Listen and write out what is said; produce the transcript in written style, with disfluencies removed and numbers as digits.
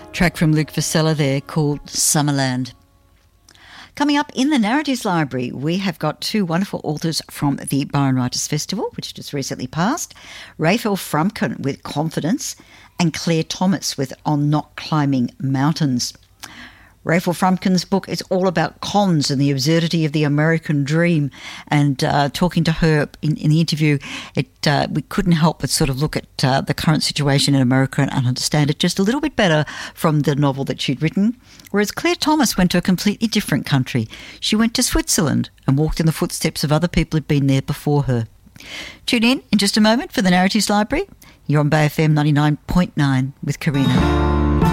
Track from Luke Vassella there called Summerland. Coming up in the Narratives Library, we have got two wonderful authors from the Byron Writers Festival, which just recently passed, Raphael Frumkin with Confidence and Claire Thomas with On Not Climbing Mountains. Raphael Frumkin's book is all about cons and the absurdity of the American dream. And talking to her in the interview, we couldn't help but sort of look at the current situation in America and understand it just a little bit better from the novel that she'd written. Whereas Claire Thomas went to a completely different country. She went to Switzerland and walked in the footsteps of other people who'd been there before her. Tune in just a moment for the Narratives Library. You're on Bay FM 99.9 with Karina.